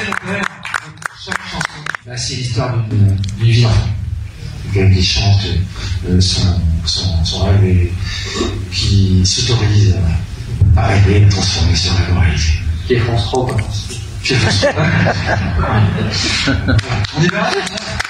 célibataire, chaque chanson, bah, c'est l'histoire d'une vie d'enfant. Quelqu'un qui chante son rêve et qui s'autorise à rêver, à transformer ce rêve en réalité. Qui est France 3, quoi. On est bien là,